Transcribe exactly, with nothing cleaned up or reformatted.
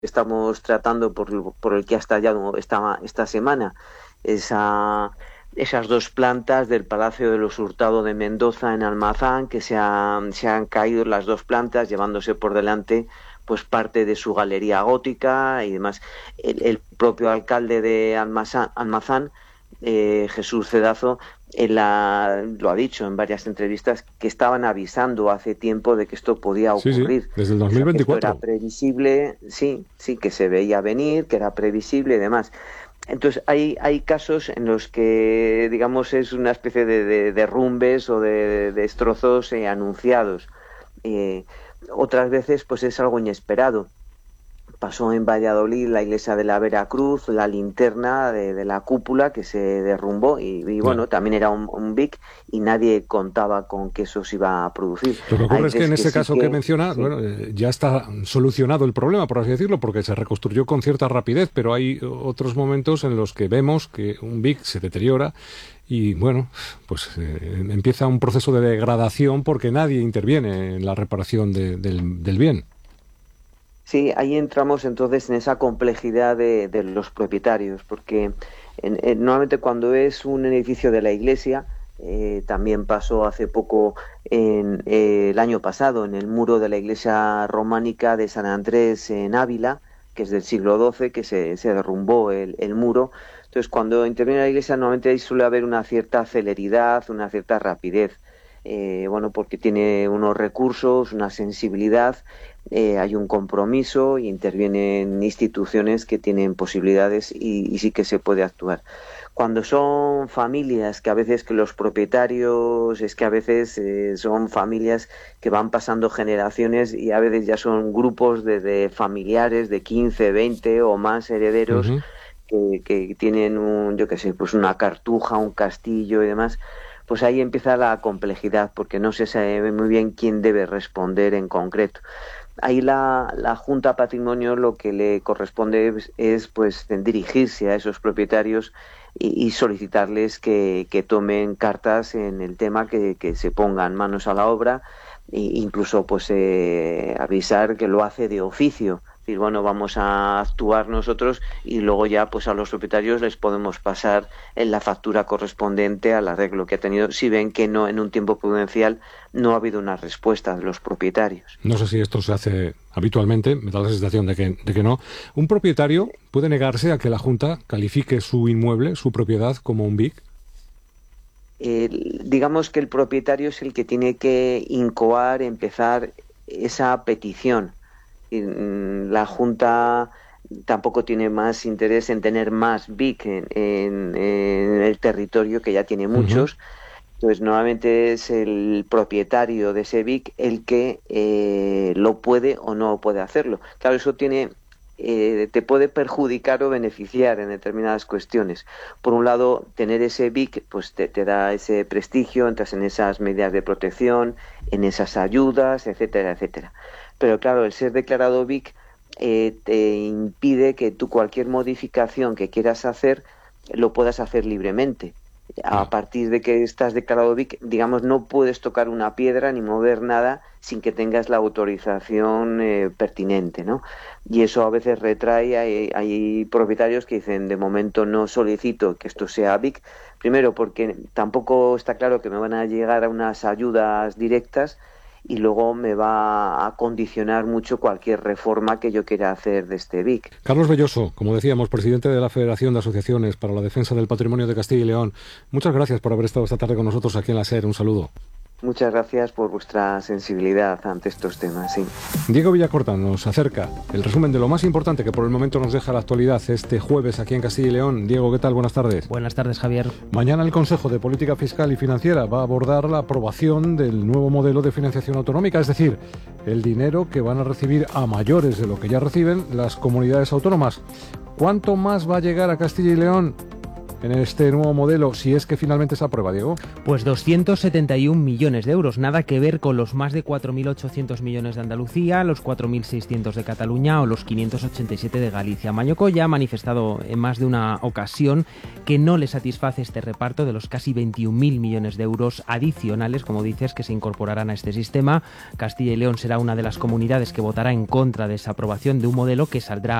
estamos tratando, por, por el que ha estallado esta, esta semana, esa, esas dos plantas del Palacio de los Hurtado de Mendoza en Almazán, que se, ha, se han caído las dos plantas, llevándose por delante pues parte de su galería gótica y demás. El, el propio alcalde de Almazán, Almazán eh, Jesús Cedazo, en la, lo ha dicho en varias entrevistas, que estaban avisando hace tiempo de que esto podía Sí, sí, ocurrir. desde el O sea, que esto dos mil veinticuatro. era previsible, sí, sí, que se veía venir, que era previsible y demás. Entonces, hay, hay casos en los que, digamos, es una especie de, de derrumbes o de, de destrozos eh, anunciados. Eh, Otras veces, pues es algo inesperado. Pasó en Valladolid la iglesia de la Veracruz, la linterna de, de la cúpula que se derrumbó y, y Ya. bueno, también era un, un B I C y nadie contaba con que eso se iba a producir. Lo que Hay ocurre es que veces en que ese sí caso que que, menciona, sí. bueno, eh, ya está solucionado el problema, por así decirlo, porque se reconstruyó con cierta rapidez, pero hay otros momentos en los que vemos que un B I C se deteriora y, bueno, pues eh, empieza un proceso de degradación porque nadie interviene en la reparación de- del, del bien. Sí, ahí entramos entonces en esa complejidad de, de los propietarios, porque en- en- normalmente cuando es un edificio de la iglesia, eh, también pasó hace poco, en, eh, el año pasado, en el muro de la iglesia románica de San Andrés en Ávila, que es del siglo doce, que se, se derrumbó el, el muro. Entonces, cuando interviene la iglesia, normalmente ahí suele haber una cierta celeridad, una cierta rapidez. Eh, bueno, porque tiene unos recursos, una sensibilidad, eh, hay un compromiso y intervienen instituciones que tienen posibilidades y, y sí que se puede actuar. Cuando son familias, que a veces que los propietarios, es que a veces eh, son familias que van pasando generaciones y a veces ya son grupos de, de familiares de quince, veinte o más herederos Ujú. que, que tienen un, yo qué sé, pues una cartuja, un castillo y demás. Pues ahí empieza la complejidad, porque no se sabe muy bien quién debe responder en concreto. Ahí la, la Junta Patrimonio lo que le corresponde es, es, pues dirigirse a esos propietarios y, y solicitarles que, que tomen cartas en el tema, que, que se pongan manos a la obra e incluso pues eh, avisar que lo hace de oficio. Es decir, bueno, vamos a actuar nosotros y luego ya pues a los propietarios les podemos pasar en la factura correspondiente al arreglo que ha tenido, si ven que no en un tiempo prudencial no ha habido una respuesta de los propietarios. No sé si esto se hace habitualmente, me da la sensación de que, de que no. ¿Un propietario puede negarse a que la Junta califique su inmueble, su propiedad, como un B I C? Eh, digamos que el propietario es el que tiene que incoar, empezar esa petición. Y, mm, la Junta tampoco tiene más interés en tener más B I C en, en- en el territorio, que ya tiene Ujú. muchos. Entonces, normalmente es el propietario de ese B I C el que eh, lo puede o no puede hacerlo. Claro, eso tiene, eh, te puede perjudicar o beneficiar en determinadas cuestiones. Por un lado, tener ese B I C pues te, te da ese prestigio, entras en esas medidas de protección, en esas ayudas, etcétera, etcétera. Pero claro, el ser declarado B I C eh, te impide que tú cualquier modificación que quieras hacer lo puedas hacer libremente. A Ya. partir de que estás declarado B I C, digamos, no puedes tocar una piedra ni mover nada sin que tengas la autorización eh, pertinente, ¿no? Y eso a veces retrae, hay, hay propietarios que dicen, de momento no solicito que esto sea B I C, primero porque tampoco está claro que me van a llegar a unas ayudas directas y luego me va a condicionar mucho cualquier reforma que yo quiera hacer de este B I C. Carlos Belloso, como decíamos, presidente de la Federación de Asociaciones para la Defensa del Patrimonio de Castilla y León. Muchas gracias por haber estado esta tarde con nosotros aquí en la SER. Un saludo. Muchas gracias por vuestra sensibilidad ante estos temas, sí. Diego Villacorta nos acerca el resumen de lo más importante que por el momento nos deja la actualidad este jueves aquí en Castilla y León. Diego, ¿qué tal? Buenas tardes. Buenas tardes, Javier. Mañana el Consejo de Política Fiscal y Financiera va a abordar la aprobación del nuevo modelo de financiación autonómica, es decir, el dinero que van a recibir a mayores de lo que ya reciben las comunidades autónomas. ¿Cuánto más va a llegar a Castilla y León? en este nuevo modelo, si es que finalmente se aprueba, Diego? Pues doscientos setenta y un millones de euros, nada que ver con los más de cuatro mil ochocientos millones de Andalucía, los cuatro mil seiscientos de Cataluña o los quinientos ochenta y siete de Galicia. Mañoco ya ha manifestado en más de una ocasión que no le satisface este reparto de los casi veintiún mil millones de euros adicionales, como dices, que se incorporarán a este sistema. Castilla y León será una de las comunidades que votará en contra de esa aprobación de un modelo que saldrá